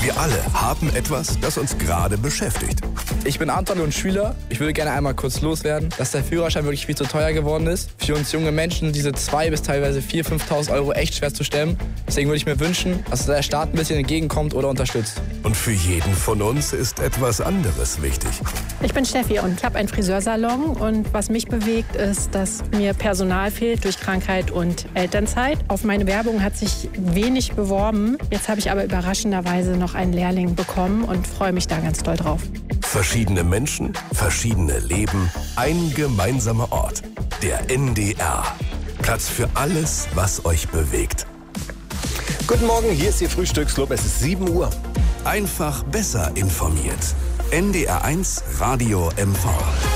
Wir alle haben etwas, das uns gerade beschäftigt. Ich bin Anton und Schüler. Ich würde gerne einmal kurz loswerden, dass der Führerschein wirklich viel zu teuer geworden ist. Für uns junge Menschen diese 2.000 bis teilweise 4.000, 5.000 Euro echt schwer zu stemmen. Deswegen würde ich mir wünschen, dass der Staat ein bisschen entgegenkommt oder unterstützt. Und für jeden von uns ist etwas anderes wichtig. Ich bin Steffi und ich habe einen Friseursalon. Und was mich bewegt, ist, dass mir Personal fehlt durch Krankheit und Elternzeit. Auf meine Werbung hat sich wenig beworben. Jetzt habe ich aber überraschenderweise noch einen Lehrling bekommen und freue mich da ganz doll drauf. Verschiedene Menschen, verschiedene Leben, ein gemeinsamer Ort. Der NDR. Platz für alles, was euch bewegt. Guten Morgen, hier ist Ihr Frühstücksclub. Es ist 7 Uhr. Einfach besser informiert. NDR1 Radio MV.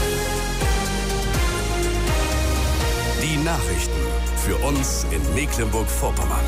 Die Nachrichten für uns in Mecklenburg-Vorpommern.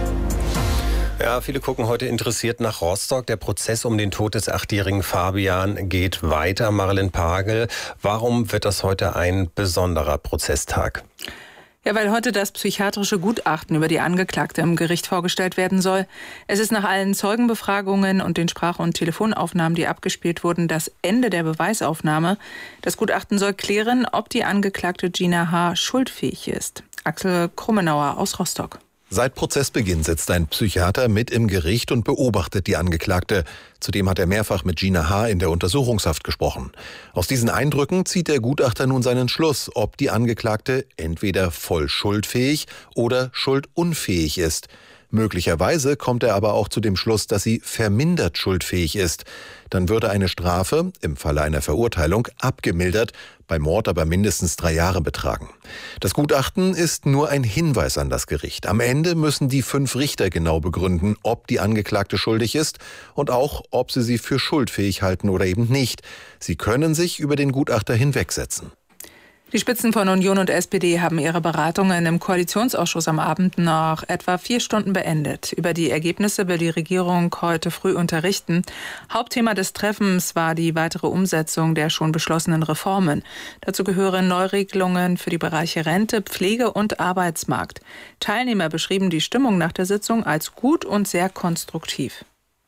Ja, viele gucken heute interessiert nach Rostock. Der Prozess um den Tod des 8-jährigen Fabian geht weiter. Marilyn Pagel, warum wird das heute ein besonderer Prozesstag? Ja, weil heute das psychiatrische Gutachten über die Angeklagte im Gericht vorgestellt werden soll. Es ist nach allen Zeugenbefragungen und den Sprach- und Telefonaufnahmen, die abgespielt wurden, das Ende der Beweisaufnahme. Das Gutachten soll klären, ob die Angeklagte Gina H. schuldfähig ist. Axel Krummenauer aus Rostock. Seit Prozessbeginn sitzt ein Psychiater mit im Gericht und beobachtet die Angeklagte. Zudem hat er mehrfach mit Gina H. in der Untersuchungshaft gesprochen. Aus diesen Eindrücken zieht der Gutachter nun seinen Schluss, ob die Angeklagte entweder voll schuldfähig oder schuldunfähig ist. Möglicherweise kommt er aber auch zu dem Schluss, dass sie vermindert schuldfähig ist. Dann würde eine Strafe, im Falle einer Verurteilung, abgemildert, bei Mord aber mindestens 3 Jahre betragen. Das Gutachten ist nur ein Hinweis an das Gericht. Am Ende müssen die 5 Richter genau begründen, ob die Angeklagte schuldig ist und auch, ob sie für schuldfähig halten oder eben nicht. Sie können sich über den Gutachter hinwegsetzen. Die Spitzen von Union und SPD haben ihre Beratungen im Koalitionsausschuss am Abend nach etwa 4 Stunden beendet. Über die Ergebnisse will die Regierung heute früh unterrichten. Hauptthema des Treffens war die weitere Umsetzung der schon beschlossenen Reformen. Dazu gehören Neuregelungen für die Bereiche Rente, Pflege und Arbeitsmarkt. Teilnehmer beschrieben die Stimmung nach der Sitzung als gut und sehr konstruktiv.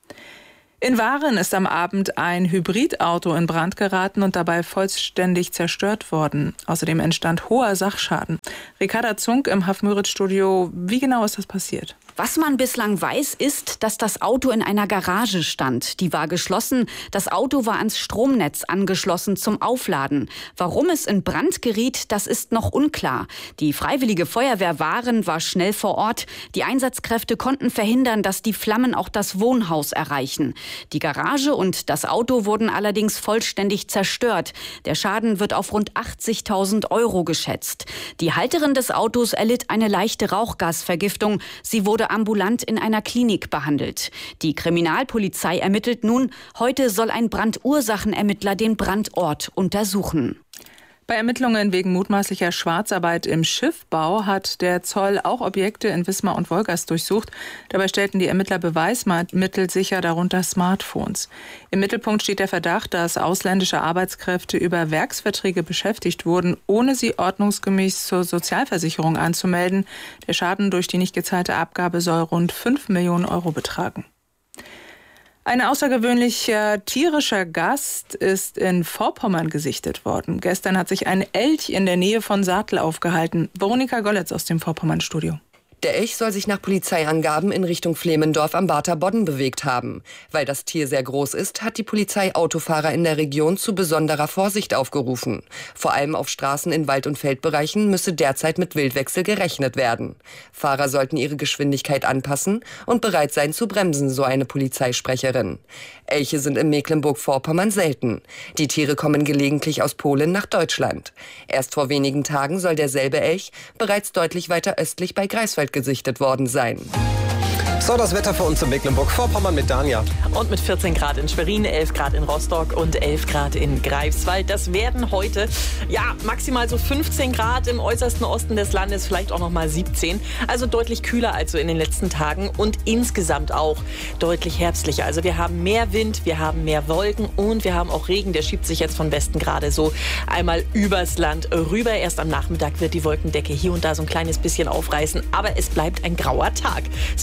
In Waren ist am Abend ein Hybridauto in Brand geraten und dabei vollständig zerstört worden. Außerdem entstand hoher Sachschaden. Ricarda Zunk im Hafmüritz-Studio. Wie genau ist das passiert? Was man bislang weiß, ist, dass das Auto in einer Garage stand. Die war geschlossen. Das Auto war ans Stromnetz angeschlossen zum Aufladen. Warum es in Brand geriet, das ist noch unklar. Die Freiwillige Feuerwehr Waren war schnell vor Ort. Die Einsatzkräfte konnten verhindern, dass die Flammen auch das Wohnhaus erreichen. Die Garage und das Auto wurden allerdings vollständig zerstört. Der Schaden wird auf rund 80.000 Euro geschätzt. Die Halterin des Autos erlitt eine leichte Rauchgasvergiftung. Sie wurde ambulant in einer Klinik behandelt. Die Kriminalpolizei ermittelt nun. Heute soll ein Brandursachenermittler den Brandort untersuchen. Bei Ermittlungen wegen mutmaßlicher Schwarzarbeit im Schiffbau hat der Zoll auch Objekte in Wismar und Wolgast durchsucht. Dabei stellten die Ermittler Beweismittel sicher, darunter Smartphones. Im Mittelpunkt steht der Verdacht, dass ausländische Arbeitskräfte über Werksverträge beschäftigt wurden, ohne sie ordnungsgemäß zur Sozialversicherung anzumelden. Der Schaden durch die nicht gezahlte Abgabe soll rund 5 Millionen Euro betragen. Ein außergewöhnlicher tierischer Gast ist in Vorpommern gesichtet worden. Gestern hat sich ein Elch in der Nähe von Saatel aufgehalten. Veronika Golletz aus dem Vorpommern-Studio. Der Elch soll sich nach Polizeiangaben in Richtung Flemendorf am Barther Bodden bewegt haben. Weil das Tier sehr groß ist, hat die Polizei Autofahrer in der Region zu besonderer Vorsicht aufgerufen. Vor allem auf Straßen in Wald- und Feldbereichen müsse derzeit mit Wildwechsel gerechnet werden. Fahrer sollten ihre Geschwindigkeit anpassen und bereit sein zu bremsen, so eine Polizeisprecherin. Elche sind in Mecklenburg-Vorpommern selten. Die Tiere kommen gelegentlich aus Polen nach Deutschland. Erst vor wenigen Tagen soll derselbe Elch bereits deutlich weiter östlich bei Greifswald gesichtet worden sein. So, das Wetter für uns in Mecklenburg-Vorpommern mit Danja. Und mit 14 Grad in Schwerin, 11 Grad in Rostock und 11 Grad in Greifswald. Das werden heute, ja, maximal so 15 Grad im äußersten Osten des Landes, vielleicht auch noch mal 17. Also deutlich kühler als so in den letzten Tagen und insgesamt auch deutlich herbstlicher. Also wir haben mehr Wind, wir haben mehr Wolken und wir haben auch Regen. Der schiebt sich jetzt von Westen gerade so einmal übers Land rüber. Erst am Nachmittag wird die Wolkendecke hier und da so ein kleines bisschen aufreißen. Aber es bleibt ein grauer Tag. So, nach 3 Tagen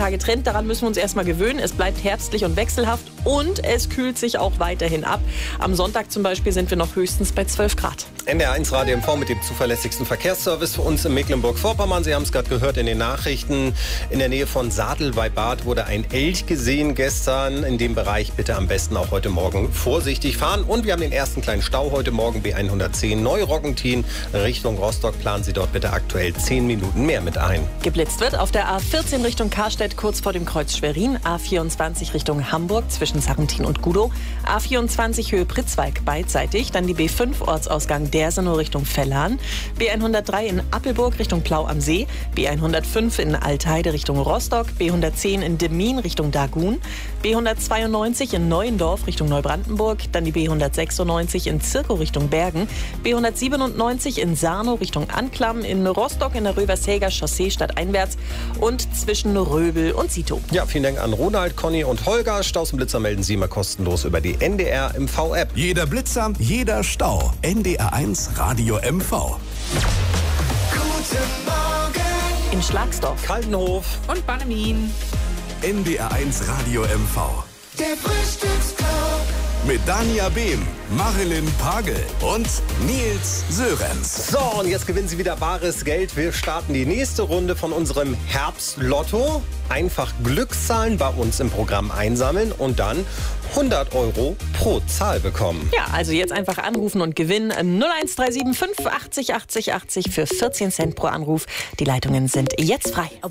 Trend, daran müssen wir uns erstmal gewöhnen. Es bleibt herbstlich und wechselhaft und es kühlt sich auch weiterhin ab. Am Sonntag zum Beispiel sind wir noch höchstens bei 12 Grad. NDR1 Radio MV mit dem zuverlässigsten Verkehrsservice für uns in Mecklenburg-Vorpommern. Sie haben es gerade gehört in den Nachrichten. In der Nähe von Sadel bei Bad wurde ein Elch gesehen gestern. In dem Bereich bitte am besten auch heute Morgen vorsichtig fahren. Und wir haben den ersten kleinen Stau heute Morgen, B110 Neu-Roggentin Richtung Rostock. Planen Sie dort bitte aktuell 10 Minuten mehr mit ein. Geblitzt wird auf der A14 Richtung Karstedt kurz vor dem Kreuz Schwerin, A24 Richtung Hamburg zwischen Sarrentin und Gudow, A24 Höhe Pritzwalk beidseitig, dann die B5 Ortsausgang Dersenow Richtung Vellan, B103 in Appelburg Richtung Plau am See, B105 in Altheide Richtung Rostock, B110 in Demmin Richtung Dagun, B192 in Neuendorf Richtung Neubrandenburg, dann die B196 in Zirkow Richtung Bergen, B197 in Sarnow Richtung Anklam, in Rostock in der Röversäger Chaussee stadteinwärts und zwischen Röbel und Sito. Ja, vielen Dank an Ronald, Conny und Holger. Staus und Blitzer melden Sie immer kostenlos über die NDR MV-App. Jeder Blitzer, jeder Stau. NDR1 Radio MV. Guten Morgen. In Schlagsdorf, Kaltenhof Und Bannemin. NDR1 Radio MV. Der Frühstücksclub. Mit Dania Behm, Marilyn Pagel und Nils Sörenz. So, und jetzt gewinnen Sie wieder bares Geld. Wir starten die nächste Runde von unserem Herbstlotto. Einfach Glückszahlen bei uns im Programm einsammeln und dann 100 € pro Zahl bekommen. ja, also jetzt einfach anrufen und gewinnen. 01375 80 80 80 für 14 Cent pro Anruf. Die Leitungen sind jetzt frei.